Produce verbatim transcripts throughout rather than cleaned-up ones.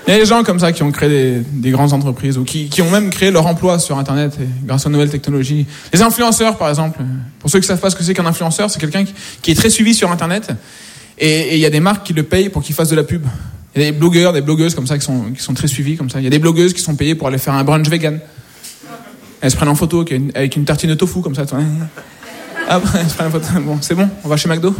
Il y a des gens comme ça qui ont créé des, des grandes entreprises ou qui, qui ont même créé leur emploi sur Internet et, grâce aux nouvelles technologies. Les influenceurs, par exemple. Pour ceux qui ne savent pas ce que c'est qu'un influenceur, c'est quelqu'un qui, qui est très suivi sur Internet et il y a des marques qui le payent pour qu'il fasse de la pub. Il y a des blogueurs, des blogueuses comme ça qui sont, qui sont très suivis comme ça. Il y a des blogueuses qui sont payées pour aller faire un brunch vegan. Elles se prennent en photo avec une, avec une tartine de tofu comme ça. Ah, elles se prennent en photo. Bon, c'est bon, on va chez McDo.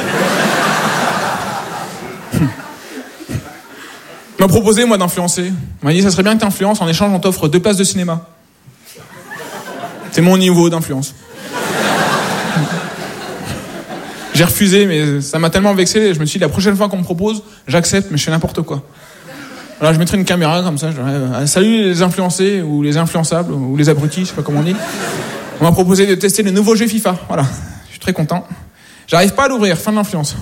On m'a proposé, moi, d'influencer. On m'a dit, ça serait bien que t'influences. En échange, on t'offre deux places de cinéma. C'est mon niveau d'influence. J'ai refusé, mais ça m'a tellement vexé. Je me suis dit, la prochaine fois qu'on me propose, j'accepte, mais je fais n'importe quoi. Alors, je mettrai une caméra comme ça. Je dirais, euh, salut les influencés, ou les influençables, ou les abrutis, je sais pas comment on dit. On m'a proposé de tester le nouveau jeu FIFA. Voilà. Je suis très content. J'arrive pas à l'ouvrir. Fin de l'influence.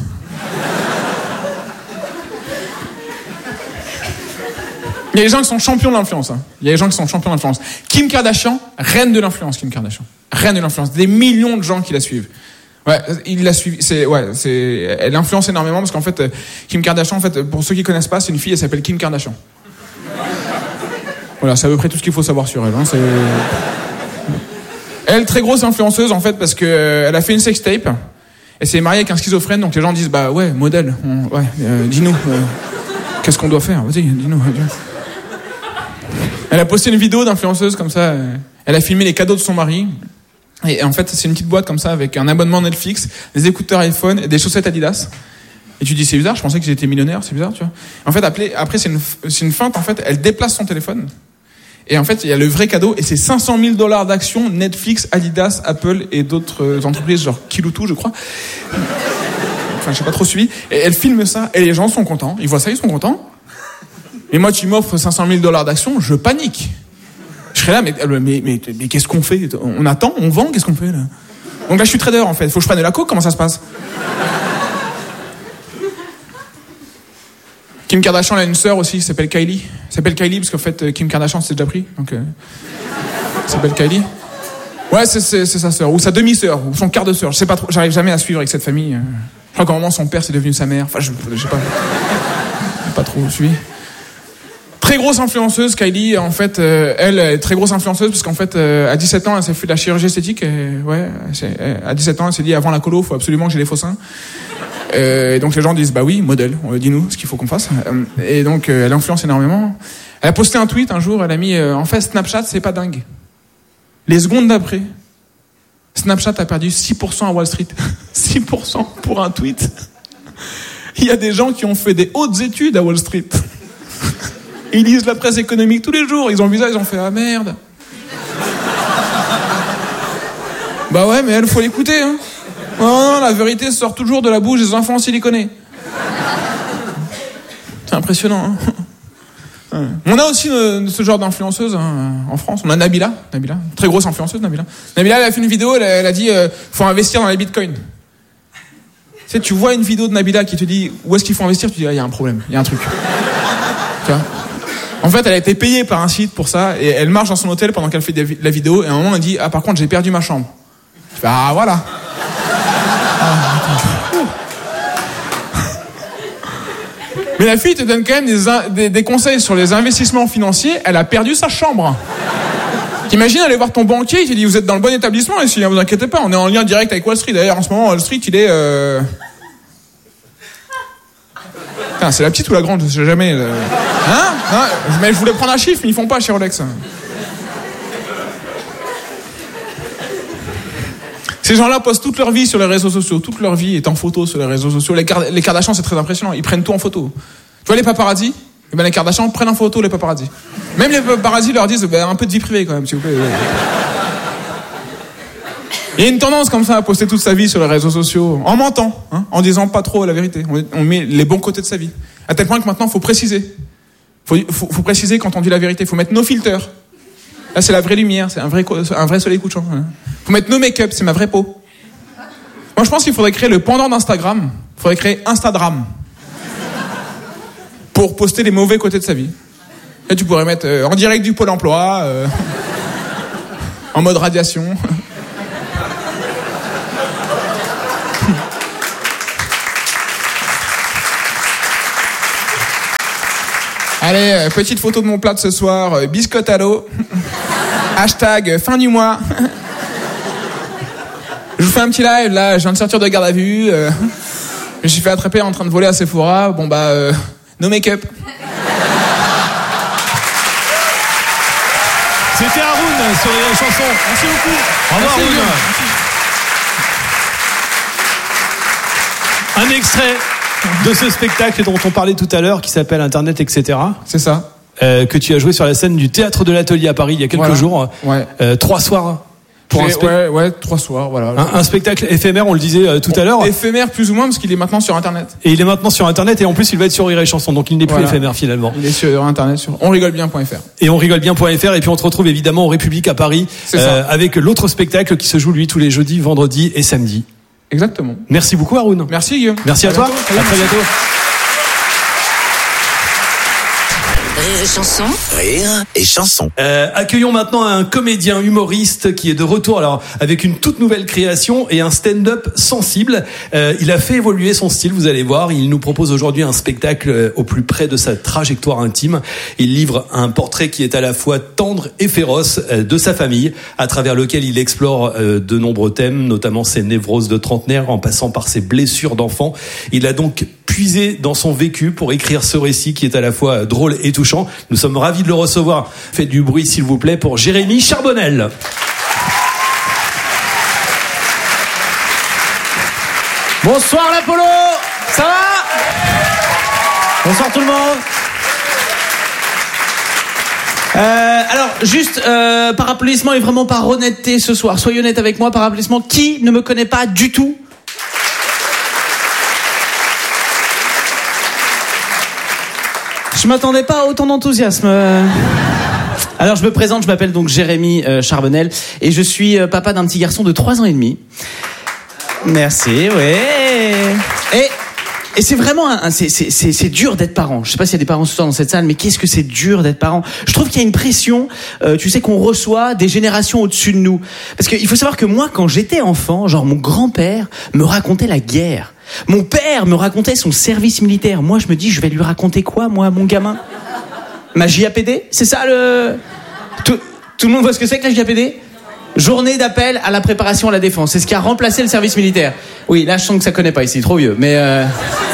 Il y a des gens qui sont champions de l'influence. Hein. Il y a des gens qui sont champions de l'influence. Kim Kardashian, reine de l'influence, Kim Kardashian. Reine de l'influence. Des millions de gens qui la suivent. Ouais, il la suit. C'est, ouais, c'est, elle influence énormément parce qu'en fait, Kim Kardashian, en fait, pour ceux qui connaissent pas, c'est une fille, elle s'appelle Kim Kardashian. Voilà, c'est à peu près tout ce qu'il faut savoir sur elle. Hein. C'est... Elle, très grosse influenceuse, en fait, parce que euh, elle a fait une sextape. Elle s'est mariée avec un schizophrène, donc les gens disent, bah ouais, modèle. On, ouais, euh, dis-nous, euh, qu'est-ce qu'on doit faire ? Vas-y, dis-nous. Elle a posté une vidéo d'influenceuse comme ça. Elle a filmé les cadeaux de son mari. Et en fait, c'est une petite boîte comme ça avec un abonnement Netflix, des écouteurs iPhone et des chaussettes Adidas. Et tu dis, c'est bizarre, je pensais qu'ils étaient millionnaires, c'est bizarre, tu vois. En fait, après, après c'est, une, c'est une feinte, en fait, elle déplace son téléphone. Et en fait, il y a le vrai cadeau et c'est cinq cent mille dollars d'actions Netflix, Adidas, Apple et d'autres entreprises, genre Kiloutou, je crois. Enfin, je sais pas trop suivi. Et elle filme ça et les gens sont contents. Ils voient ça, ils sont contents. Et moi, tu m'offres cinq cent mille dollars d'actions, je panique. Je serais là, mais, mais, mais, mais, mais qu'est-ce qu'on fait ? On attend, on vend, qu'est-ce qu'on fait là ? Donc là, je suis trader en fait. Faut que je prenne de la coke, comment ça se passe ? Kim Kardashian, elle a une sœur aussi, qui s'appelle Kylie. Elle s'appelle Kylie parce qu'en fait, Kim Kardashian s'est déjà pris. Donc, euh, elle s'appelle Kylie. Ouais, c'est, c'est, c'est sa sœur, ou sa demi-sœur, ou son quart de sœur. Je sais pas trop, j'arrive jamais à suivre avec cette famille. Je crois qu'à un moment, son père, c'est devenu sa mère. Enfin, je, je sais pas. J'ai pas trop suivi. Très grosse influenceuse, Kylie, en fait, euh, elle est très grosse influenceuse parce qu'en fait, euh, à dix-sept ans, elle s'est fait de la chirurgie esthétique. Et, ouais, elle, à dix-sept ans, elle s'est dit, avant la colo, faut absolument que j'ai les faux seins. Euh, et donc les gens disent, bah oui, modèle, dis-nous ce qu'il faut qu'on fasse. Euh, et donc, euh, elle influence énormément. Elle a posté un tweet un jour, elle a mis, euh, en fait, Snapchat, c'est pas dingue. Les secondes d'après, Snapchat a perdu six pour cent à Wall Street. six pour cent pour un tweet. Il y a des gens qui ont fait des hautes études à Wall Street. Ils lisent la presse économique tous les jours. Ils ont vu ça, ils ont fait ah merde. Bah ouais, mais elle, faut l'écouter. Hein. Non, non, la vérité sort toujours de la bouche des enfants siliconés. C'est impressionnant. Hein. On a aussi euh, ce genre d'influenceuse hein, en France. On a Nabila, Nabila, très grosse influenceuse, Nabila. Nabila, elle a fait une vidéo, elle a, elle a dit euh, faut investir dans les bitcoins. Tu sais, tu vois une vidéo de Nabila qui te dit où est-ce qu'il faut investir, tu dis il ah, y a un problème, il y a un truc. Tu vois ? En fait, elle a été payée par un site pour ça, et elle marche dans son hôtel pendant qu'elle fait la vidéo, et à un moment, elle dit, ah, par contre, j'ai perdu ma chambre. Je fais, ah, voilà. Ah, mais la fille te donne quand même des, des, des conseils sur les investissements financiers, elle a perdu sa chambre. T'imagines aller voir ton banquier, il te dit, vous êtes dans le bon établissement, et si, ne vous inquiétez pas, on est en lien direct avec Wall Street. D'ailleurs, en ce moment, Wall Street, il est... Euh... Putain, c'est la petite ou la grande, je sais jamais. Euh... Hein, hein mais je voulais prendre un chiffre, mais ils font pas chez Rolex. Ces gens-là postent toute leur vie sur les réseaux sociaux. Toute leur vie est en photo sur les réseaux sociaux. Les, Card- les Kardashians, c'est très impressionnant. Ils prennent tout en photo. Tu vois les paparazzis ? Eh ben, les Kardashians prennent en photo les paparazzis. Même les paparazzis leur disent ben, un peu de vie privée quand même, s'il vous plaît. Il y a une tendance comme ça à poster toute sa vie sur les réseaux sociaux, en mentant, hein, en disant pas trop la vérité. On, on met les bons côtés de sa vie. À tel point que maintenant, il faut préciser. Faut, faut, faut préciser quand on dit la vérité. Il faut mettre nos filters. Là, c'est la vraie lumière, c'est un vrai, un vrai soleil couchant. Il faut mettre nos make-up, c'est ma vraie peau. Moi, je pense qu'il faudrait créer le pendant d'Instagram. Il faudrait créer Instagram. Pour poster les mauvais côtés de sa vie. Là, tu pourrais mettre euh, en direct du Pôle emploi, euh, en mode radiation. Allez, euh, petite photo de mon plat de ce soir, euh, biscotte à l'eau. Hashtag euh, fin du mois. Je vous fais un petit live, là, je viens de sortir de garde à vue. Euh, je me suis fait attraper en train de voler à Sephora. Bon bah, euh, no make-up. C'était Haroun sur les chansons. Merci beaucoup. Au revoir, Merci, Haroun. Merci. Un extrait de ce spectacle dont on parlait tout à l'heure, qui s'appelle Internet, et cetera. C'est ça. Euh, que tu as joué sur la scène du Théâtre de l'Atelier à Paris il y a quelques Voilà. jours. Ouais. Euh, trois soirs. Pour un, J'ai- spe- ouais, ouais, trois soirs, voilà. un, un spectacle éphémère, on le disait euh, tout à l'heure. Éphémère plus ou moins, parce qu'il est maintenant sur Internet. Et il est maintenant sur Internet, et en plus il va être sur Rire et Chanson, donc il n'est plus Voilà. éphémère finalement. Il est sur Internet, sur onrigolebien point f r. Et on rigole bien point f r, et puis on te retrouve évidemment au République à Paris, C'est ça. avec l'autre spectacle qui se joue lui tous les jeudis, vendredis et samedis. Exactement. Merci beaucoup Haroun. Merci Guillaume. Merci à, toi. bientôt. À très bientôt. Rire et chanson. Rire et chanson. Euh, accueillons maintenant un comédien humoriste qui est de retour, alors avec une toute nouvelle création et un stand-up sensible. Euh, il a fait évoluer son style, vous allez voir. Il nous propose aujourd'hui un spectacle euh, au plus près de sa trajectoire intime. Il livre un portrait qui est à la fois tendre et féroce euh, de sa famille, à travers lequel il explore euh, de nombreux thèmes, notamment ses névroses de trentenaire, en passant par ses blessures d'enfant. Il a donc puisé dans son vécu pour écrire ce récit qui est à la fois drôle et touchant. Nous sommes ravis de le recevoir. Faites du bruit s'il vous plaît pour Jérémy Charbonnel. Bonsoir l'Apollo, ça va? Bonsoir tout le monde. Euh, alors juste euh, par applaudissement et vraiment par honnêteté ce soir, soyez honnête avec moi, par applaudissement, qui ne me connaît pas du tout? Je m'attendais pas à autant d'enthousiasme. Alors je me présente, je m'appelle donc Jérémy euh, Charbonnel et je suis euh, papa d'un petit garçon de trois ans et demi. Merci, ouais. Et, et c'est vraiment, un, un, c'est, c'est, c'est, c'est dur d'être parent. Je sais pas s'il y a des parents ce soir dans cette salle, mais qu'est-ce que c'est dur d'être parent. Je trouve qu'il y a une pression, euh, tu sais, qu'on reçoit des générations au-dessus de nous. Parce qu'il faut savoir que moi, quand j'étais enfant, genre mon grand-père me racontait la guerre. Mon père me racontait son service militaire. Moi, je me dis, je vais lui raconter quoi, moi, mon gamin? Ma J A P D? C'est ça le... Tout, tout le monde voit ce que c'est que la J A P D? Journée d'appel à la préparation à la défense. C'est ce qui a remplacé le service militaire. Oui, là, je sens que ça connaît pas ici, trop vieux. Mais euh...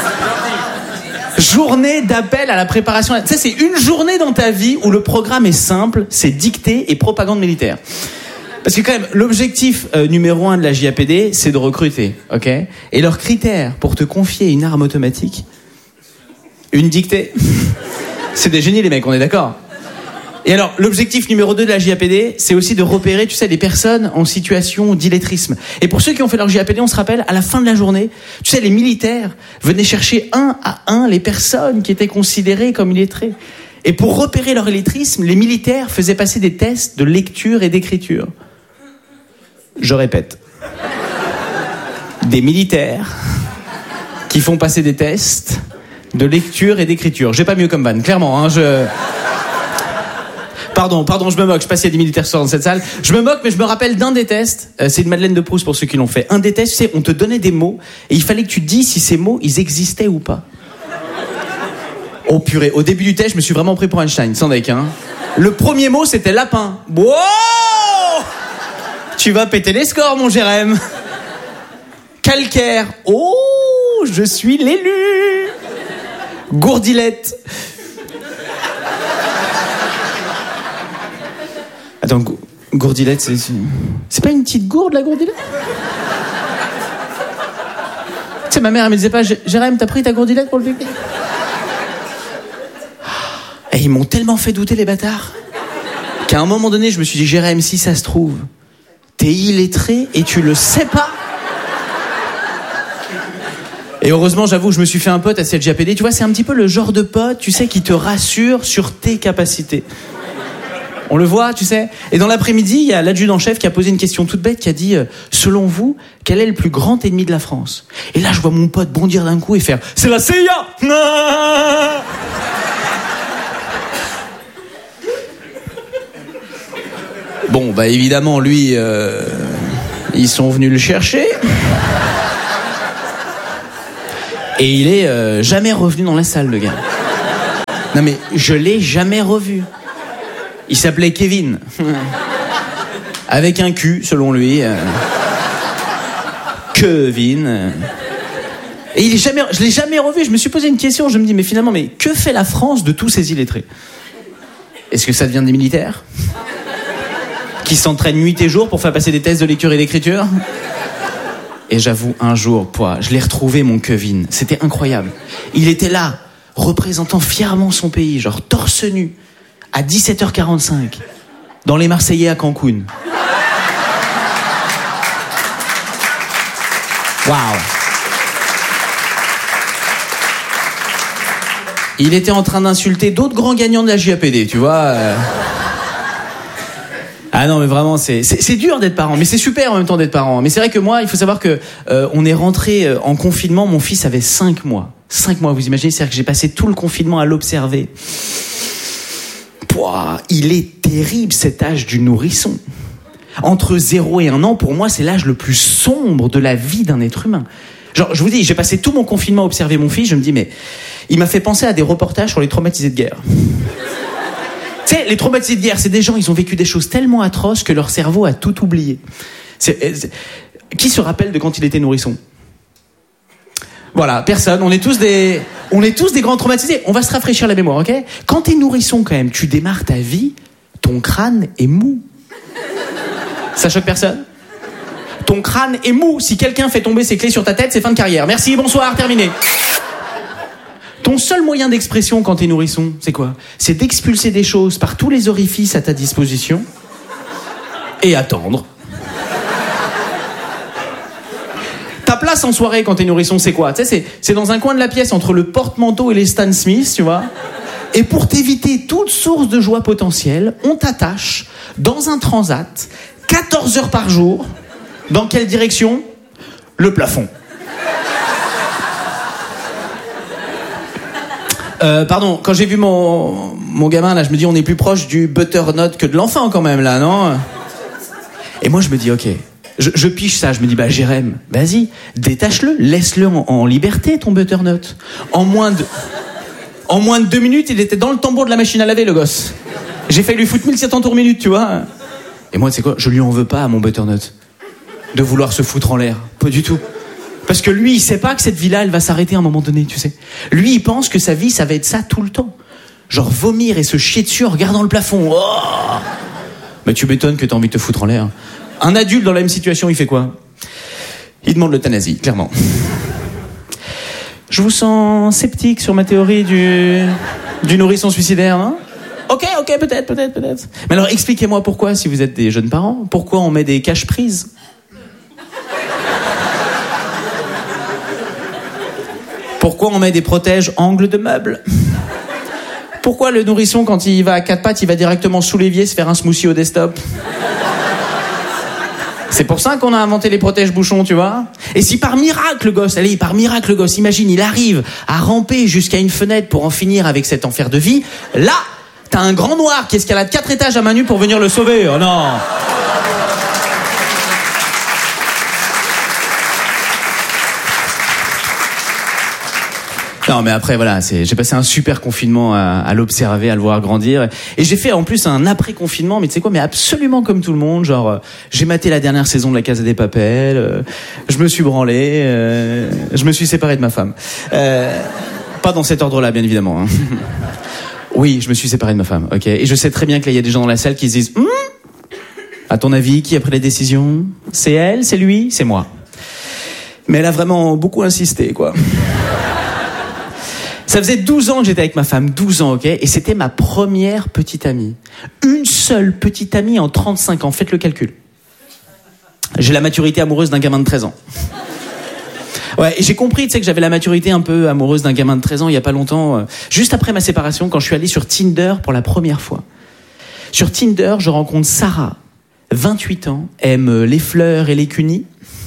journée d'appel à la préparation. À... Tu sais, c'est une journée dans ta vie où le programme est simple, c'est dictée et propagande militaire. Parce que quand même, l'objectif euh, numéro un de la J A P D, c'est de recruter, ok? Et leur critère pour te confier une arme automatique, une dictée, c'est des génies les mecs, on est d'accord? Et alors, l'objectif numéro deux de la J A P D, c'est aussi de repérer, tu sais, des personnes en situation d'illettrisme. Et pour ceux qui ont fait leur J A P D, on se rappelle, à la fin de la journée, tu sais, les militaires venaient chercher un à un les personnes qui étaient considérées comme illettrées. Et pour repérer leur illettrisme, les militaires faisaient passer des tests de lecture et d'écriture. Je répète. Des militaires qui font passer des tests de lecture et d'écriture. J'ai pas mieux comme vanne, clairement, hein, je... Pardon, pardon, je me moque. Je sais pas s'il y a des militaires ce soir dans cette salle. Je me moque, mais je me rappelle d'un des tests. Euh, c'est une Madeleine de Proust pour ceux qui l'ont fait. Un des tests, tu sais, on te donnait des mots et il fallait que tu te dises si ces mots, ils existaient ou pas. Oh purée, au début du test, je me suis vraiment pris pour Einstein, sans deck, hein. Le premier mot, c'était lapin. Wow! Tu vas péter les scores, mon Jérém. Calcaire. Oh, je suis l'élu. Gourdilette. Attends, gou- gourdilette, c'est, c'est... c'est pas une petite gourde, la gourdilette? Tu sais, ma mère, elle me disait pas, J- Jérém, t'as pris ta gourdilette pour le bébé? Et ils m'ont tellement fait douter, les bâtards, qu'à un moment donné, je me suis dit, Jérém, si ça se trouve, t'es illettré et tu le sais pas. Et heureusement, j'avoue, je me suis fait un pote à cette J A P D. Tu vois, c'est un petit peu le genre de pote, tu sais, qui te rassure sur tes capacités. On le voit, tu sais. Et dans l'après-midi, il y a l'adjudant-chef qui a posé une question toute bête, qui a dit, euh, selon vous, quel est le plus grand ennemi de la France? Et là, je vois mon pote bondir d'un coup et faire, c'est la C I A! Bon, bah évidemment, lui, euh, ils sont venus le chercher. Et il est euh, jamais revenu dans la salle, le gars. Non mais je l'ai jamais revu. Il s'appelait Kevin. Avec un Q, selon lui. Kevin. Et il est jamais, je l'ai jamais revu. Je me suis posé une question. Je me dis, mais finalement, mais que fait la France de tous ces illettrés? Est-ce que ça devient des militaires qui s'entraînent nuit et jour pour faire passer des tests de lecture et d'écriture? Et j'avoue, un jour, pouah, je l'ai retrouvé, mon Kevin. C'était incroyable. Il était là, représentant fièrement son pays, genre torse nu, à dix-sept heures quarante-cinq, dans les Marseillais à Cancun. Waouh. Il était en train d'insulter d'autres grands gagnants de la J A P D, tu vois. Ah non, mais vraiment, c'est, c'est, c'est dur d'être parent, mais c'est super en même temps d'être parent. Mais c'est vrai que moi, il faut savoir que euh, on est rentré en confinement, mon fils avait cinq mois. cinq mois, vous imaginez, c'est-à-dire que j'ai passé tout le confinement à l'observer. Pouah, il est terrible cet âge du nourrisson. Entre zéro et un an, pour moi, c'est l'âge le plus sombre de la vie d'un être humain. Genre, je vous dis, j'ai passé tout mon confinement à observer mon fils, je me dis, mais il m'a fait penser à des reportages sur les traumatisés de guerre. Tu sais, les traumatisés de guerre, c'est des gens, ils ont vécu des choses tellement atroces que leur cerveau a tout oublié. C'est, c'est... Qui se rappelle de quand il était nourrisson? Voilà, personne. On est tous des, on est tous des grands traumatisés. On va se rafraîchir la mémoire, ok? Quand t'es nourrisson, quand même, tu démarres ta vie, ton crâne est mou. Ça choque personne? Ton crâne est mou. Si quelqu'un fait tomber ses clés sur ta tête, c'est fin de carrière. Merci, bonsoir, terminé. Ton seul moyen d'expression quand t'es nourrisson, c'est quoi? C'est d'expulser des choses par tous les orifices à ta disposition et attendre. Ta place en soirée quand t'es nourrisson, c'est quoi? Tu sais, c'est, c'est dans un coin de la pièce entre le porte-manteau et les Stan Smith, tu vois. Et pour t'éviter toute source de joie potentielle, on t'attache dans un transat, quatorze heures par jour. Dans quelle direction? Le plafond. Euh, pardon, quand j'ai vu mon, mon gamin, là, je me dis, on est plus proche du butternut que de l'enfant, quand même, là, non? Et moi, je me dis, ok, je, je piche ça, je me dis, bah, Jérém, vas-y, détache-le, laisse-le en, en liberté, ton butternut. En moins de, en moins de deux minutes, il était dans le tambour de la machine à laver, le gosse. J'ai failli lui foutre mille sept cents tours minute, tu vois. Et moi, tu sais quoi, je lui en veux pas à mon butternut de vouloir se foutre en l'air. Pas du tout. Parce que lui, il sait pas que cette vie-là, elle va s'arrêter à un moment donné, tu sais. Lui, il pense que sa vie, ça va être ça tout le temps. Genre vomir et se chier dessus en regardant le plafond. Oh, mais tu m'étonnes que t'as envie de te foutre en l'air. Un adulte dans la même situation, il fait quoi? Il demande l'euthanasie, clairement. Je vous sens sceptique sur ma théorie du, du nourrisson suicidaire, hein? Ok, ok, peut-être, peut-être, peut-être. Mais alors, expliquez-moi pourquoi, si vous êtes des jeunes parents, pourquoi on met des cache-prises? Pourquoi on met des protèges angles de meubles? Pourquoi le nourrisson, quand il va à quatre pattes, il va directement sous l'évier se faire un smoothie au desktop? C'est pour ça qu'on a inventé les protèges bouchons, tu vois. Et si par miracle, le gosse, allez, par miracle, le gosse, imagine, il arrive à ramper jusqu'à une fenêtre pour en finir avec cet enfer de vie, là, t'as un grand noir qui escalade quatre étages à main nue pour venir le sauver. Oh non! Non, mais après, voilà, c'est, j'ai passé un super confinement à, à l'observer, à le voir grandir. Et j'ai fait en plus un après-confinement, mais tu sais quoi, mais absolument comme tout le monde. Genre, euh, j'ai maté la dernière saison de La Casa des Papel, euh, je me suis branlé, euh, je me suis séparé de ma femme. Euh, pas dans cet ordre-là, bien évidemment. Hein. Oui, je me suis séparé de ma femme, ok. Et je sais très bien qu'il y a des gens dans la salle qui se disent hm, à ton avis, qui a pris la décision? C'est elle, c'est lui, c'est moi. Mais elle a vraiment beaucoup insisté, quoi. Ça faisait douze ans que j'étais avec ma femme, douze ans, ok? Et c'était ma première petite amie. Une seule petite amie en trente-cinq ans, faites le calcul. J'ai la maturité amoureuse d'un gamin de treize ans. Ouais, et j'ai compris, tu sais, que j'avais la maturité un peu amoureuse d'un gamin de treize ans il y a pas longtemps, euh, juste après ma séparation, quand je suis allé sur Tinder pour la première fois. Sur Tinder, je rencontre Sarah, vingt-huit ans, aime les fleurs et les cunis.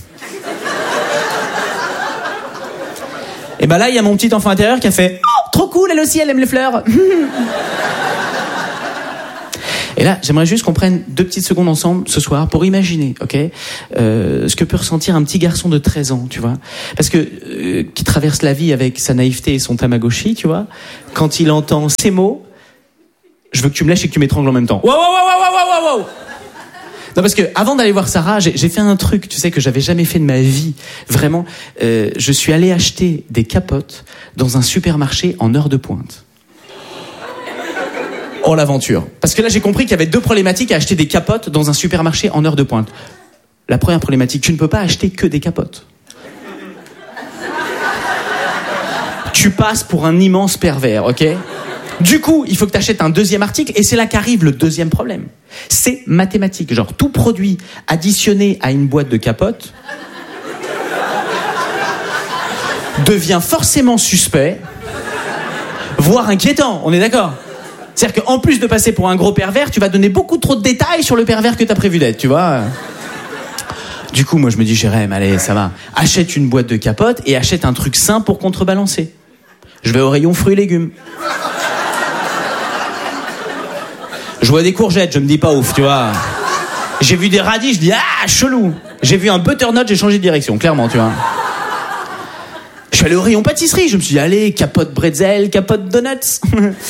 Et ben là, il y a mon petit enfant intérieur qui a fait « Oh, trop cool, elle aussi, elle aime les fleurs !» Et là, j'aimerais juste qu'on prenne deux petites secondes ensemble ce soir pour imaginer, ok, euh, ce que peut ressentir un petit garçon de treize ans, tu vois, parce que euh, qui traverse la vie avec sa naïveté et son Tamagotchi, tu vois, quand il entend ces mots, je veux que tu me lâches et que tu m'étrangles en même temps. Wow, wow, wow, wow, wow, wow, wow. Non, parce que avant d'aller voir Sarah, j'ai, j'ai fait un truc, tu sais, que j'avais jamais fait de ma vie. Vraiment, euh, je suis allé acheter des capotes dans un supermarché en heure de pointe. Oh l'aventure. Parce que là j'ai compris qu'il y avait deux problématiques à acheter des capotes dans un supermarché en heure de pointe. La première problématique, tu ne peux pas acheter que des capotes. Tu passes pour un immense pervers, ok ? Du coup, il faut que tu achètes un deuxième article et c'est là qu'arrive le deuxième problème. C'est mathématique. Genre tout produit additionné à une boîte de capotes devient forcément suspect, voire inquiétant, on est d'accord ? C'est-à-dire qu'en plus de passer pour un gros pervers, tu vas donner beaucoup trop de détails sur le pervers que t'as prévu d'être, tu vois. Du coup, moi, je me dis, Jérém, allez, ça va. Achète une boîte de capotes et achète un truc sain pour contrebalancer. Je vais au rayon fruits et légumes. Je vois des courgettes, je me dis pas ouf, tu vois. J'ai vu des radis, je dis, ah, chelou. J'ai vu un butternut, j'ai changé de direction, clairement, tu vois. Je suis allé au rayon pâtisserie, je me suis dit, allez, capote bretzel, capote donuts.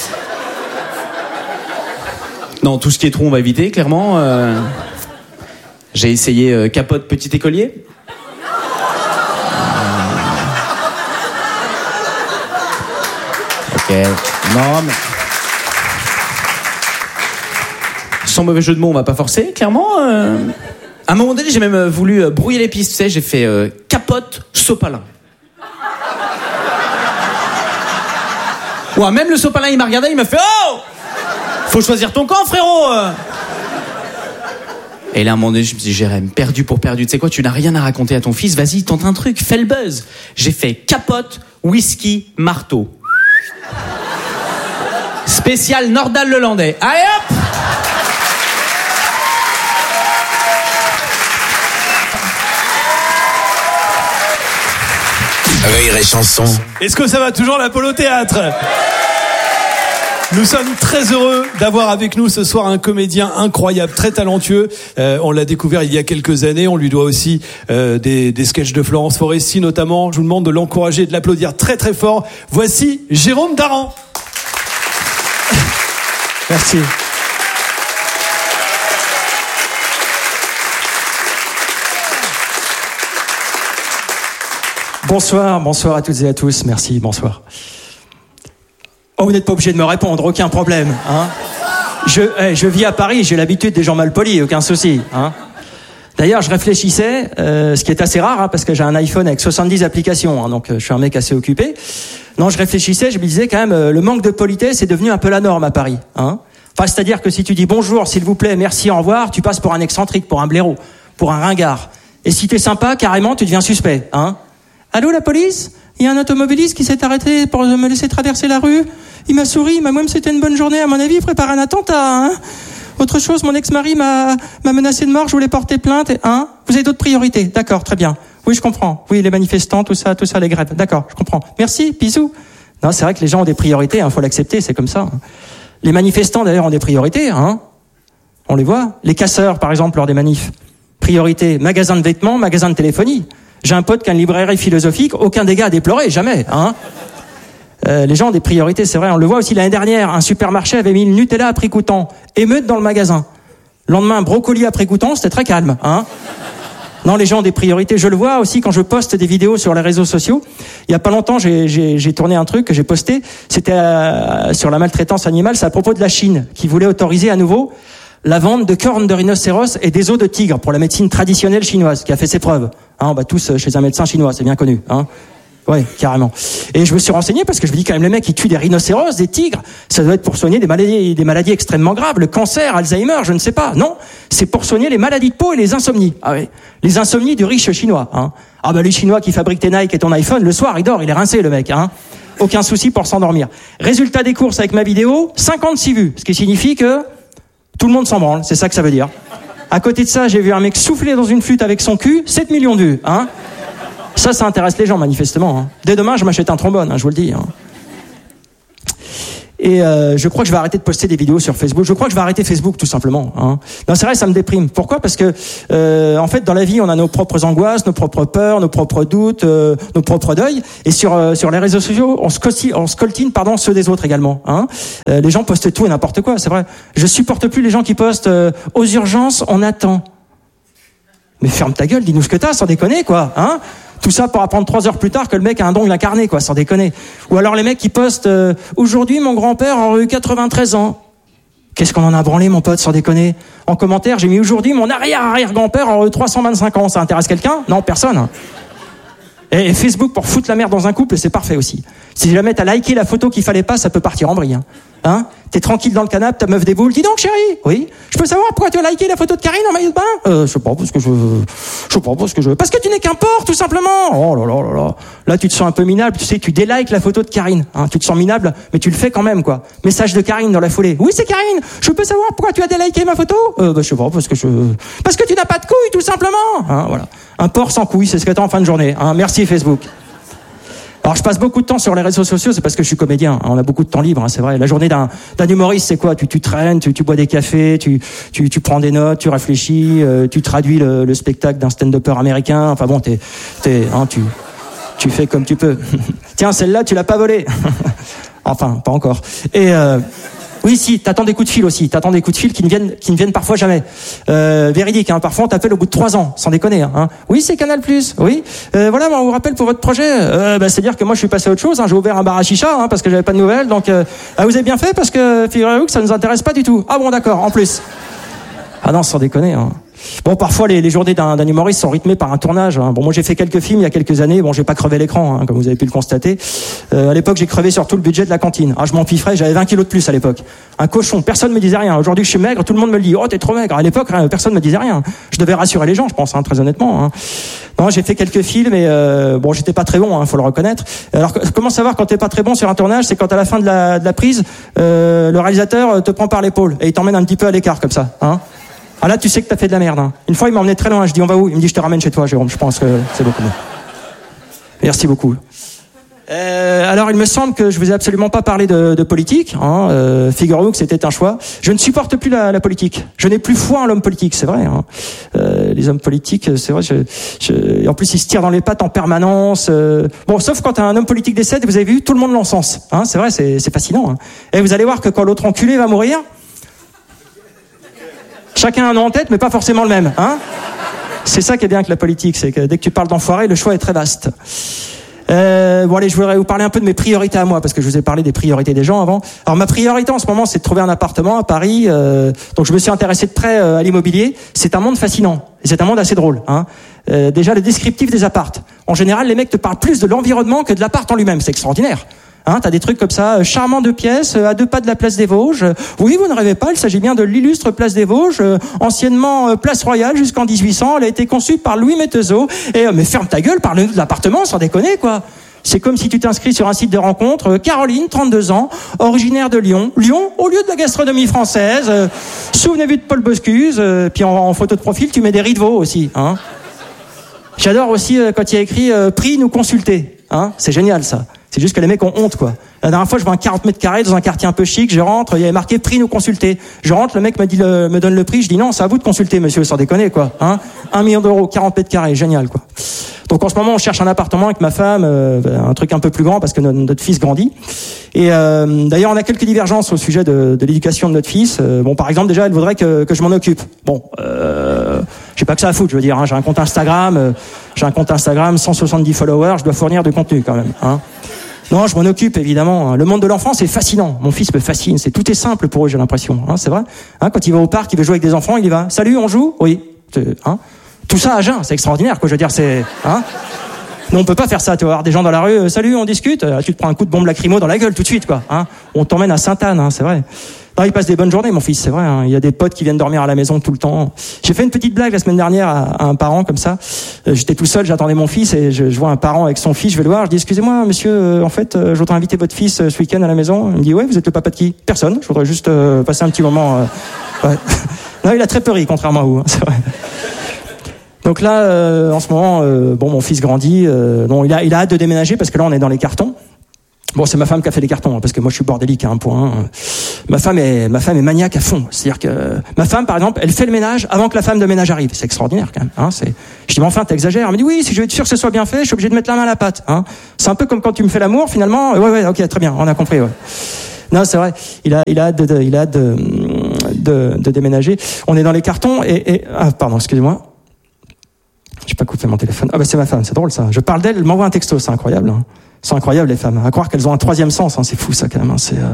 Non, tout ce qui est trop, on va éviter, clairement. Euh, j'ai essayé euh, capote petit écolier. Euh... Ok. Non, mais... Sans mauvais jeu de mots, on va pas forcer, clairement. Euh... À un moment donné, j'ai même voulu euh, brouiller les pistes, tu sais, j'ai fait euh, capote sopalin. Ouais, même le sopalin, il m'a regardé, il m'a fait « Oh !» Faut choisir ton camp, frérot. Et là, à un moment donné, je me dis, Jérém, perdu pour perdu. Tu sais quoi, tu n'as rien à raconter à ton fils. Vas-y, tente un truc, fais le buzz. J'ai fait capote, whisky, marteau. Spécial Nordal-Lelandais. Allez hop! Rire et chanson. Est-ce que ça va toujours l'Apollo Théâtre ? Nous sommes très heureux d'avoir avec nous ce soir un comédien incroyable, très talentueux. Euh, on l'a découvert il y a quelques années. On lui doit aussi euh, des, des sketchs de Florence Foresti notamment. Je vous demande de l'encourager et de l'applaudir très très fort. Voici Jérôme Daran. Merci. Bonsoir, bonsoir à toutes et à tous. Merci, bonsoir. Oh, vous n'êtes pas obligé de me répondre, aucun problème. Hein. Je, hey, je vis à Paris, j'ai l'habitude des gens mal polis, aucun souci. Hein. D'ailleurs, je réfléchissais, euh, ce qui est assez rare, hein, parce que j'ai un iPhone avec soixante-dix applications, hein, donc euh, je suis un mec assez occupé. Non, je réfléchissais, je me disais quand même, euh, le manque de politesse est devenu un peu la norme à Paris. Hein. Enfin, c'est-à-dire que si tu dis bonjour, s'il vous plaît, merci, au revoir, tu passes pour un excentrique, pour un blaireau, pour un ringard. Et si t'es sympa, carrément, tu deviens suspect. Hein. Allô, la police ? Il y a un automobiliste qui s'est arrêté pour me laisser traverser la rue. Il m'a souri, il m'a même c'était une bonne journée. À mon avis, il prépare un attentat. Hein. Autre chose, mon ex-mari m'a, m'a menacé de mort. Je voulais porter plainte. Hein. Vous avez d'autres priorités ? D'accord, très bien. Oui, je comprends. Oui, les manifestants, tout ça, tout ça, les grèves. D'accord, je comprends. Merci, bisous. Non, c'est vrai que les gens ont des priorités. Hein, faut l'accepter, c'est comme ça. Les manifestants, d'ailleurs, ont des priorités. Hein. On les voit. Les casseurs, par exemple, lors des manifs. Priorité, magasin de vêtements, magasin de téléphonie. J'ai un pote qui a une librairie philosophique, aucun dégât à déplorer, jamais. Hein. Euh, les gens ont des priorités, c'est vrai. On le voit aussi l'année dernière, un supermarché avait mis le Nutella à prix coûtant. Émeute dans le magasin. Le lendemain, brocoli à prix coûtant, c'était très calme. Hein. Non, les gens ont des priorités. Je le vois aussi quand je poste des vidéos sur les réseaux sociaux. Il y a pas longtemps, j'ai, j'ai, j'ai tourné un truc que j'ai posté. C'était euh, sur la maltraitance animale. C'est à propos de la Chine, qui voulait autoriser à nouveau la vente de cornes de rhinocéros et des os de tigre pour la médecine traditionnelle chinoise, qui a fait ses preuves. Hein, on va tous chez un médecin chinois, c'est bien connu. Hein. Ouais, carrément. Et je me suis renseigné parce que je me dis quand même, les mecs qui tuent des rhinocéros, des tigres, ça doit être pour soigner des maladies, des maladies extrêmement graves, le cancer, Alzheimer, je ne sais pas. Non, c'est pour soigner les maladies de peau et les insomnies. Ah oui, les insomnies du riche chinois. Hein. Ah bah les Chinois qui fabriquent tes Nike et ton iPhone, le soir il dort, il est rincé le mec. Hein. Aucun souci pour s'endormir. Résultat des courses avec ma vidéo, cinquante-six vues, ce qui signifie que tout le monde s'en branle, c'est ça que ça veut dire. À côté de ça, j'ai vu un mec souffler dans une flûte avec son cul, sept millions de vues. Hein. Ça, ça intéresse les gens, manifestement. Hein. Dès demain, je m'achète un trombone, hein, je vous le dis. Hein. Et euh, je crois que je vais arrêter de poster des vidéos sur Facebook. Je crois que je vais arrêter Facebook tout simplement. Hein. Non, c'est vrai, ça me déprime. Pourquoi ? Parce que euh, en fait, dans la vie, on a nos propres angoisses, nos propres peurs, nos propres doutes, euh, nos propres deuils. Et sur euh, sur les réseaux sociaux, on scoltine, on scoltine, pardon, ceux des autres également. Hein. Euh, les gens postent tout et n'importe quoi. C'est vrai. Je supporte plus les gens qui postent euh, aux urgences, on attend. Mais ferme ta gueule, dis-nous ce que t'as, sans déconner, quoi. Hein. Tout ça pour apprendre trois heures plus tard que le mec a un dongle incarné, quoi, sans déconner. Ou alors les mecs qui postent euh, aujourd'hui mon grand-père aurait eu quatre-vingt-treize ans. Qu'est-ce qu'on en a branlé, mon pote, sans déconner. En commentaire, j'ai mis aujourd'hui mon arrière-arrière-grand-père aurait eu trois cent vingt-cinq ans. Ça intéresse quelqu'un ? Non, personne. Et, et Facebook pour foutre la merde dans un couple, c'est parfait aussi. Si jamais t'as liké la photo qu'il fallait pas, ça peut partir en vrille. Hein. Hein ? T'es tranquille dans le canapé, ta meuf déboule. Dis donc, chérie. Oui. Je peux savoir pourquoi tu as liké la photo de Karine en maillot de bain ? Euh, je sais pas, parce que je, je sais pas, parce que je, parce que tu n'es qu'un porc, tout simplement. Oh là là là là. Là, tu te sens un peu minable. Tu sais, tu délikes la photo de Karine. Hein. Tu te sens minable, mais tu le fais quand même, quoi. Message de Karine dans la foulée. Oui, c'est Karine. Je peux savoir pourquoi tu as déliké ma photo ? Euh, bah, je sais pas, parce que je, parce que tu n'as pas de couilles, tout simplement. Hein, voilà. Un porc sans couilles, c'est ce que t'as en fin de journée. Hein. Merci Facebook. Alors je passe beaucoup de temps sur les réseaux sociaux, c'est parce que je suis comédien. On a beaucoup de temps libre, hein, c'est vrai. La journée d'un, d'un humoriste, c'est quoi ? Tu, tu traînes, tu, tu bois des cafés, tu, tu, tu prends des notes, tu réfléchis, euh, tu traduis le, le spectacle d'un stand-upper américain. Enfin bon, t'es, t'es, hein, tu, tu fais comme tu peux. Tiens, celle-là, tu l'as pas volée. Enfin, pas encore. Et euh, oui, si, t'attends des coups de fil aussi. T'attends des coups de fil qui ne viennent, qui ne viennent parfois jamais. Euh, véridique, hein. Parfois on t'appelle au bout de trois ans, sans déconner. Hein. Oui, c'est Canal+. Oui. Euh, voilà, on vous rappelle pour votre projet. Euh, bah, c'est-à-dire que moi, je suis passé à autre chose. Hein. J'ai ouvert un bar à chicha, hein, parce que j'avais pas de nouvelles. Donc, euh, ah, vous avez bien fait parce que figurez-vous que ça nous intéresse pas du tout. Ah bon, d'accord. En plus. Ah non, sans déconner. Hein. Bon, parfois les, les journées d'un, d'un humoriste sont rythmées par un tournage. Hein. Bon, moi j'ai fait quelques films il y a quelques années. Bon, j'ai pas crevé l'écran, hein, comme vous avez pu le constater. Euh, à l'époque, j'ai crevé sur tout le budget de la cantine. Ah, je m'empiffrais, j'avais vingt kilos de plus à l'époque. Un cochon, personne me disait rien. Aujourd'hui, je suis maigre, tout le monde me le dit. Oh, t'es trop maigre. À l'époque, personne me disait rien. Je devais rassurer les gens, je pense, hein, très honnêtement. Hein. Non, j'ai fait quelques films et euh, bon, j'étais pas très bon, hein, faut le reconnaître. Alors, comment savoir quand t'es pas très bon sur un tournage ? C'est quand à la fin de la, de la prise, euh, le réalisateur te prend par l'épaule et il t'emmène un petit peu à l'écart comme ça. Hein. Ah là, tu sais que t'as fait de la merde. Hein. Une fois, il m'a emmené très loin. Je dis, on va où ? Il me dit, je te ramène chez toi, Jérôme. Je pense que c'est beaucoup mieux. Merci beaucoup. Euh, alors, il me semble que je vous ai absolument pas parlé de, de politique. Hein. Euh, figurez-vous que c'était un choix. Je ne supporte plus la, la politique. Je n'ai plus foi en l'homme politique, c'est vrai. Hein. Euh, les hommes politiques, c'est vrai. Je, je, en plus, ils se tirent dans les pattes en permanence. Euh, bon, sauf quand un homme politique décède, vous avez vu, tout le monde l'encense. Hein, c'est vrai, c'est, c'est fascinant. Hein. Et vous allez voir que quand l'autre enculé va mourir, chacun a un nom en tête, mais pas forcément le même. Hein. C'est ça qui est bien avec la politique, c'est que dès que tu parles d'enfoiré, le choix est très vaste. Euh, bon allez, je voudrais vous parler un peu de mes priorités à moi, parce que je vous ai parlé des priorités des gens avant. Alors ma priorité en ce moment, c'est de trouver un appartement à Paris. Euh, donc je me suis intéressé de près euh, à l'immobilier. C'est un monde fascinant, et c'est un monde assez drôle. Hein. Euh, déjà le descriptif des appartes. En général, les mecs te parlent plus de l'environnement que de l'appart en lui-même. C'est extraordinaire. Hein, t'as des trucs comme ça, euh, charmant deux pièces, euh, à deux pas de la place des Vosges. Euh, oui, vous ne rêvez pas, il s'agit bien de l'illustre place des Vosges, euh, anciennement euh, place Royale jusqu'en dix-huit cents. Elle a été conçue par Louis Métezeau. Et euh, mais ferme ta gueule, parle-nous de l'appartement, sans déconner, quoi. C'est comme si tu t'inscris sur un site de rencontre. Euh, Caroline, trente-deux ans, originaire de Lyon. Lyon, au lieu de la gastronomie française. Euh, souvenez-vous de Paul Boscuse. Euh, puis en, en photo de profil, tu mets des riz de veau aussi. Hein. J'adore aussi euh, quand il y a écrit euh, « Prix nous consulter ». Hein, c'est génial ça. C'est juste que les mecs ont honte, quoi. La dernière fois, je vois un quarante mètres carrés dans un quartier un peu chic, je rentre, il y avait marqué prix nous consulter. Je rentre, le mec me dit le, me donne le prix, je dis non, c'est à vous de consulter, monsieur, sans déconner, quoi. Hein, un million d'euros, quarante mètres carrés, génial, quoi. Donc en ce moment, on cherche un appartement avec ma femme, euh, un truc un peu plus grand parce que notre, notre fils grandit. Et euh, d'ailleurs, on a quelques divergences au sujet de, de l'éducation de notre fils. Euh, bon, par exemple, déjà, elle voudrait que, que je m'en occupe. Bon, euh, j'ai pas que ça à foutre, je veux dire. Hein, j'ai un compte Instagram, euh, j'ai un compte Instagram, cent soixante-dix followers, je dois fournir du contenu quand même. Hein. Non, je m'en occupe évidemment. Le monde de l'enfant, c'est fascinant. Mon fils me fascine. C'est tout est simple pour eux, j'ai l'impression. Hein, c'est vrai. Hein, quand il va au parc, il veut jouer avec des enfants, il y va. Salut, on joue ? Oui. Hein, tout ça à jeun, c'est extraordinaire, quoi. Je veux dire, c'est. Hein, non, on peut pas faire ça. Tu vas voir des gens dans la rue. Salut, on discute. Tu te prends un coup de bombe lacrymo dans la gueule tout de suite, quoi. Hein, on t'emmène à Sainte-Anne, hein, c'est vrai. Non, il passe des bonnes journées, mon fils, c'est vrai. Hein. Il y a des potes qui viennent dormir à la maison tout le temps. J'ai fait une petite blague la semaine dernière à, à un parent comme ça. Euh, j'étais tout seul, j'attendais mon fils et je, je vois un parent avec son fils. Je vais le voir, je dis excusez-moi, monsieur, euh, en fait, euh, je voudrais inviter votre fils euh, ce week-end à la maison. Il me dit ouais, vous êtes le papa de qui ? Personne. Je voudrais juste euh, passer un petit moment. Euh, ouais. Non, il a très peu ri, contrairement à vous. Hein, c'est vrai. Donc là, euh, en ce moment, euh, bon, mon fils grandit. Euh, bon, il a, il a hâte de déménager parce que là, on est dans les cartons. Bon, c'est ma femme qui a fait les cartons, hein, parce que moi je suis bordélique à un point. Ma femme est, ma femme est maniaque à fond. C'est-à-dire que ma femme, par exemple, elle fait le ménage avant que la femme de ménage arrive. C'est extraordinaire quand même. Hein, c'est... Je dis mais enfin t'exagères. Elle me dit oui, si je veux être sûr que ce soit bien fait, je suis obligé de mettre la main à la pâte. Hein. C'est un peu comme quand tu me fais l'amour, finalement. Ouais ouais, ok, très bien, on a compris. Ouais. Non, c'est vrai. Il a, il a hâte de, de il a hâte de, de, de déménager. On est dans les cartons et, et ah pardon, excusez-moi. J'ai pas coupé mon téléphone. Ah bah c'est ma femme, c'est drôle ça. Je parle d'elle, elle m'envoie un texto, c'est incroyable. Hein. C'est incroyable les femmes. À croire qu'elles ont un troisième sens, hein. C'est fou ça quand même. Hein. C'est, euh...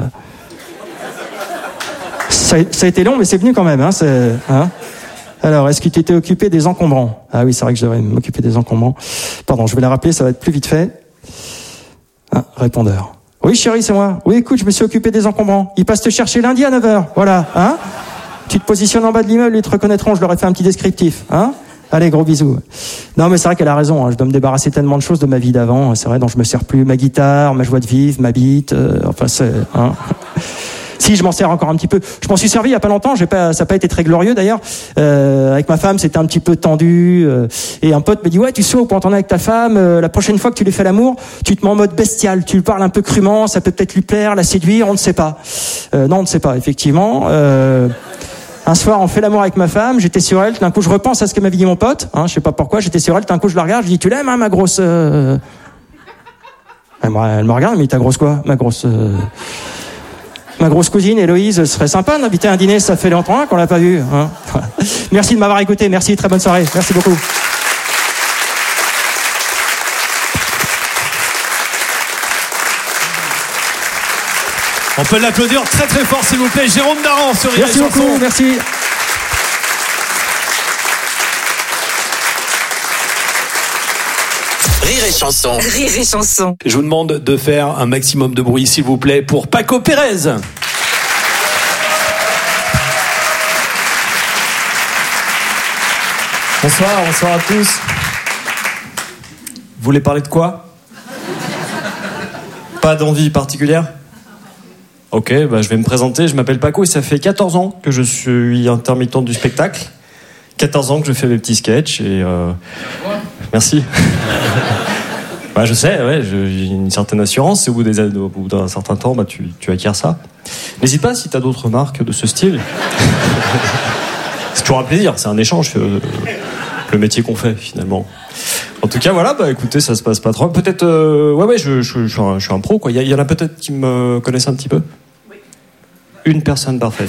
ça, a, ça a été long, mais c'est venu quand même. Hein. C'est, hein. Alors, est-ce que tu étais occupé des encombrants? Ah oui, c'est vrai que je devrais m'occuper des encombrants. Pardon, je vais la rappeler, ça va être plus vite fait. Ah, répondeur. Oui chérie, c'est moi. Oui écoute, je me suis occupé des encombrants. Ils passent te chercher lundi à neuf heures. Voilà. Hein. Tu te positionnes en bas de l'immeuble, ils te reconnaîtront. Je leur ai fait un petit descriptif. Hein. Allez, gros bisous. Non, mais c'est vrai qu'elle a raison. Hein. Je dois me débarrasser tellement de choses de ma vie d'avant. C'est vrai, dont je me sers plus. Ma guitare, ma joie de vivre, ma bite. Euh, enfin, c'est. Hein. Si, je m'en sers encore un petit peu. Je m'en suis servi il y a pas longtemps. J'ai pas, ça n'a pas été très glorieux d'ailleurs. Euh, avec ma femme, c'était un petit peu tendu. Euh, et un pote me dit ouais, tu sais, pour entendre avec ta femme, euh, la prochaine fois que tu lui fais l'amour, tu te mets en mode bestial. Tu lui parles un peu crûment. Ça peut peut-être lui plaire, la séduire. On ne sait pas. Euh, non, on ne sait pas. Effectivement. Euh, Un soir, on fait l'amour avec ma femme, j'étais sur elle, d'un coup je repense à ce que m'avait dit mon pote, hein, je sais pas pourquoi, j'étais sur elle, d'un coup je la regarde, je dis tu l'aimes hein, ma grosse... Euh... Elle, me, elle me regarde, elle me dit ta grosse quoi? Ma grosse... Euh... Ma grosse cousine Héloïse, ce serait sympa d'inviter à un dîner, ça fait longtemps hein, qu'on l'a pas vu. Hein. Merci de m'avoir écouté, merci, très bonne soirée, merci beaucoup. On peut l'applaudir très très fort s'il vous plaît. Jérôme Daran sur Rire et Chanson. Merci beaucoup, merci. Rire et Chanson. Rire et Chanson. Je vous demande de faire un maximum de bruit s'il vous plaît pour Paco Pérez. Bonsoir, bonsoir à tous. Vous voulez parler de quoi? Pas d'envie particulière? Ok, bah je vais me présenter, je m'appelle Paco et ça fait quatorze ans que je suis intermittent du spectacle. quatorze ans que je fais mes petits sketchs et... Euh... Merci. Bah je sais, ouais, j'ai une certaine assurance et au bout, des, au bout d'un certain temps, bah, tu, tu acquiers ça. N'hésite pas si tu as d'autres marques de ce style. C'est toujours un plaisir, c'est un échange, euh, le métier qu'on fait finalement. En tout cas, voilà, bah écoutez, ça se passe pas trop. Peut-être, euh, ouais, ouais, je, je, je, suis un, je suis un pro, quoi. Il y, y en a peut-être qui me connaissent un petit peu. Oui. Une personne parfaite.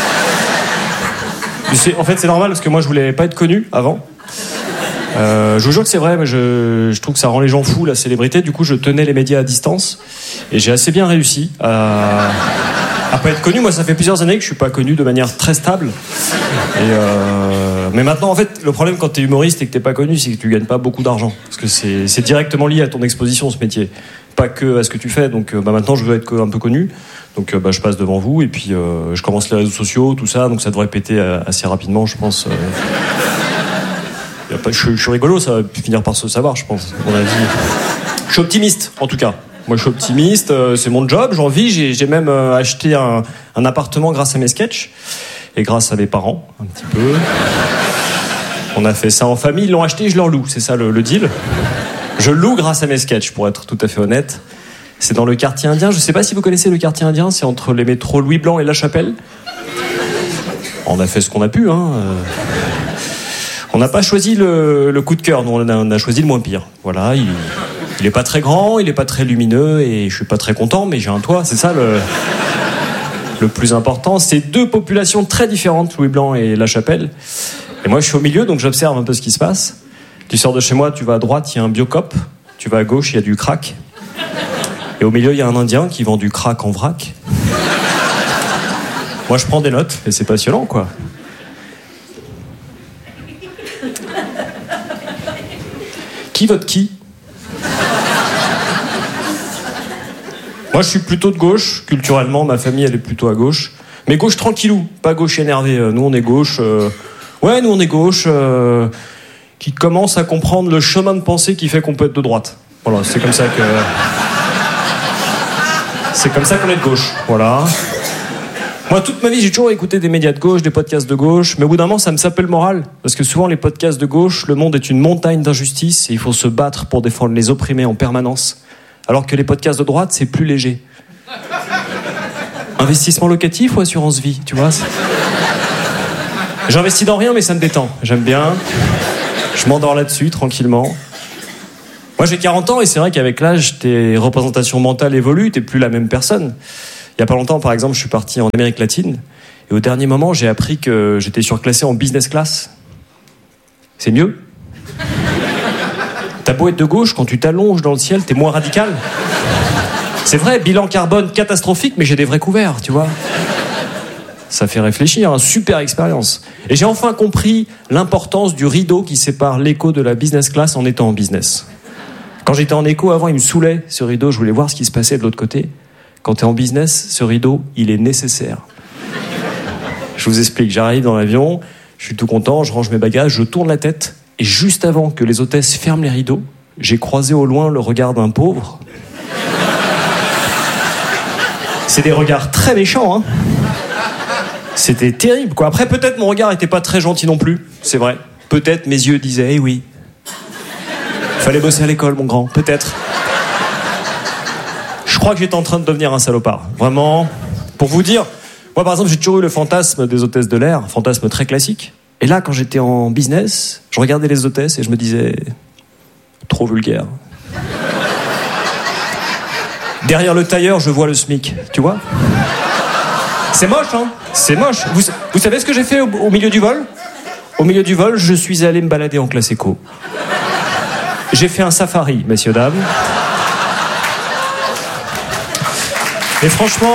En fait, c'est normal parce que moi, je voulais pas être connu avant. Euh, je vous jure que c'est vrai, mais je, je trouve que ça rend les gens fous, la célébrité. Du coup, je tenais les médias à distance et j'ai assez bien réussi à, à pas être connu. Moi, ça fait plusieurs années que je suis pas connu de manière très stable. Et euh, mais maintenant, en fait, le problème quand t'es humoriste et que t'es pas connu, c'est que tu gagnes pas beaucoup d'argent. Parce que c'est, c'est directement lié à ton exposition, ce métier. Pas que à ce que tu fais. Donc bah, maintenant, je veux être un peu connu. Donc bah, je passe devant vous et puis euh, je commence les réseaux sociaux, tout ça. Donc ça devrait péter assez rapidement, je pense. Euh... Y a pas, je, je suis rigolo, ça va finir par se savoir, je pense. À mon avis. Je suis optimiste, en tout cas. Moi, je suis optimiste. Euh, c'est mon job, j'en vis. J'ai, j'ai même euh, acheté un, un appartement grâce à mes sketchs et grâce à mes parents, un petit peu. On a fait ça en famille. Ils l'ont acheté, je leur loue. C'est ça le, le deal. Je loue grâce à mes sketchs, pour être tout à fait honnête. C'est dans le quartier indien. Je ne sais pas si vous connaissez le quartier indien. C'est entre les métros Louis Blanc et La Chapelle. On a fait ce qu'on a pu. Hein. On n'a pas choisi le, le coup de cœur. Nous, on a, on a choisi le moins pire. Voilà. Il, il est pas très grand, il est pas très lumineux et je suis pas très content. Mais j'ai un toit. C'est ça le, le plus important. C'est deux populations très différentes, Louis Blanc et La Chapelle. Et moi, je suis au milieu, donc j'observe un peu ce qui se passe. Tu sors de chez moi, tu vas à droite, il y a un biocop. Tu vas à gauche, il y a du crack. Et au milieu, il y a un Indien qui vend du crack en vrac. Moi, je prends des notes, et c'est passionnant, quoi. Qui vote qui ? Moi, je suis plutôt de gauche. Culturellement, ma famille, elle est plutôt à gauche. Mais gauche tranquillou, pas gauche énervée. Nous, on est gauche... Euh... Ouais, nous, on est gauche... Euh... qui commence à comprendre le chemin de pensée qui fait qu'on peut être de droite. Voilà, c'est comme ça que... C'est comme ça qu'on est de gauche, voilà. Moi, toute ma vie, j'ai toujours écouté des médias de gauche, des podcasts de gauche, mais au bout d'un moment, ça me sapait le moral. Parce que souvent, les podcasts de gauche, le monde est une montagne d'injustice et il faut se battre pour défendre les opprimés en permanence. alors que les podcasts de droite, c'est plus léger. Investissement locatif ou assurance vie, tu vois. J'investis dans rien, mais ça me détend. J'aime bien. Je m'endors là-dessus, tranquillement. Moi, j'ai quarante ans, et c'est vrai qu'avec l'âge, tes représentations mentales évoluent, t'es plus la même personne. Il y a pas longtemps, par exemple, je suis parti en Amérique latine, et au dernier moment, j'ai appris que j'étais surclassé en business class. C'est mieux. T'as beau être de gauche, quand tu t'allonges dans le ciel, t'es moins radical. C'est vrai, bilan carbone catastrophique, mais j'ai des vrais couverts, tu vois. Ça fait réfléchir, hein, super expérience. Et j'ai enfin compris l'importance du rideau qui sépare l'éco de la business class en étant en business. Quand j'étais en éco, avant, il me saoulait, ce rideau, je voulais voir ce qui se passait de l'autre côté. Quand t'es en business, ce rideau, il est nécessaire. Je vous explique, j'arrive dans l'avion, je suis tout content, je range mes bagages, je tourne la tête, et juste avant que les hôtesses ferment les rideaux, j'ai croisé au loin le regard d'un pauvre. C'est des regards très méchants, hein. C'était terrible, quoi. Après, peut-être mon regard était pas très gentil non plus, c'est vrai. Peut-être mes yeux disaient, eh oui. Fallait bosser à l'école, mon grand, peut-être. Je crois que j'étais en train de devenir un salopard. Vraiment, pour vous dire, moi par exemple, j'ai toujours eu le fantasme des hôtesses de l'air, un fantasme très classique. Et là, quand j'étais en business, je regardais les hôtesses et je me disais, trop vulgaire. Derrière le tailleur, je vois le SMIC, tu vois ? C'est moche, hein ? C'est moche. Vous, vous savez ce que j'ai fait au, au milieu du vol ? Au milieu du vol, je suis allé me balader en classe éco. J'ai fait un safari, messieurs, dames. Et franchement,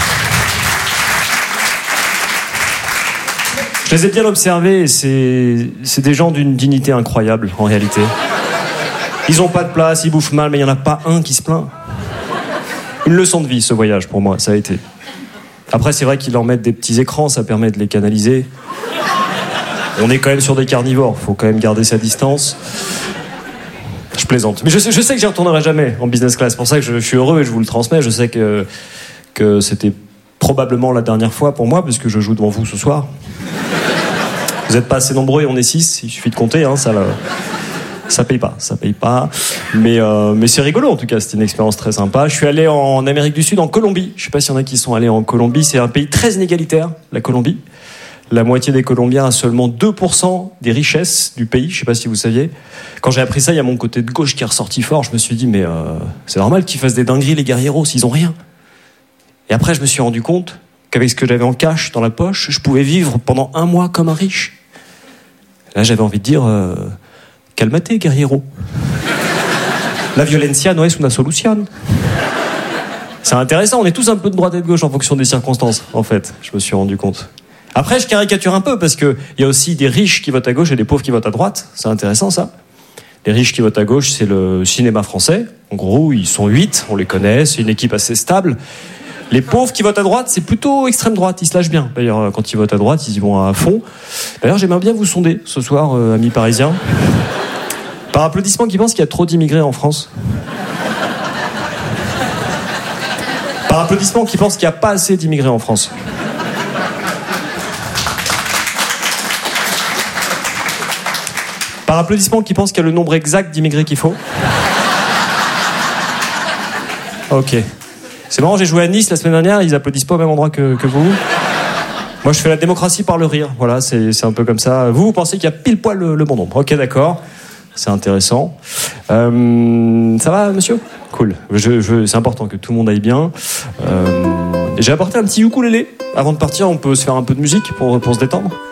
je les ai bien observés et c'est, c'est des gens d'une dignité incroyable, en réalité. Ils ont pas de place, ils bouffent mal, mais il n'y en a pas un qui se plaint. Une leçon de vie, ce voyage, pour moi, ça a été. Après, c'est vrai qu'ils leur mettent des petits écrans, ça permet de les canaliser. On est quand même sur des carnivores, faut quand même garder sa distance. Je plaisante. Mais je sais, je sais que j'y retournerai jamais en business class. C'est pour ça que je, je suis heureux et je vous le transmets. Je sais que, que c'était probablement la dernière fois pour moi, puisque je joue devant vous ce soir. Vous n'êtes pas assez nombreux et on est six, il suffit de compter, hein, ça, là, ça paye pas, ça paye pas. Mais, euh, mais c'est rigolo en tout cas, c'était une expérience très sympa. Je suis allé en Amérique du Sud, en Colombie. Je sais pas s'il y en a qui sont allés en Colombie. C'est un pays très inégalitaire, la Colombie. La moitié des Colombiens a seulement deux pour cent des richesses du pays, je sais pas si vous saviez. Quand j'ai appris ça, il y a mon côté de gauche qui est ressorti fort. Je me suis dit, mais euh, c'est normal qu'ils fassent des dingueries, les guerrieros, s'ils ont rien. Et après, je me suis rendu compte qu'avec ce que j'avais en cash dans la poche, je pouvais vivre pendant un mois comme un riche. Là, j'avais envie de dire, euh, calmate, guerriero. La violencia no es una solución. C'est intéressant, on est tous un peu de droite et de gauche en fonction des circonstances, en fait, je me suis rendu compte. Après, je caricature un peu, parce qu'il y a aussi des riches qui votent à gauche et des pauvres qui votent à droite. C'est intéressant, ça. Les riches qui votent à gauche, c'est le cinéma français. En gros, ils sont huit, on les connaît, c'est une équipe assez stable. Les pauvres qui votent à droite, c'est plutôt extrême droite, ils se lâchent bien. D'ailleurs, quand ils votent à droite, ils y vont à fond. D'ailleurs, j'aimerais bien vous sonder ce soir, euh, amis parisiens. Par applaudissement, qui pensent qu'il y a trop d'immigrés en France ? Par applaudissement, qui pensent qu'il n'y a pas assez d'immigrés en France ? Par applaudissement, qui pense qu'il y a le nombre exact d'immigrés qu'il faut ? Ok. C'est marrant, j'ai joué à Nice la semaine dernière, ils applaudissent pas au même endroit que, que vous. Moi, je fais la démocratie par le rire. Voilà, c'est, c'est un peu comme ça. Vous, vous pensez qu'il y a pile poil le, le bon nombre. Ok, d'accord. C'est intéressant. Euh, ça va, monsieur ? Cool. Je, je, c'est important que tout le monde aille bien. Euh, j'ai apporté un petit ukulélé. Avant de partir, on peut se faire un peu de musique pour, pour se détendre.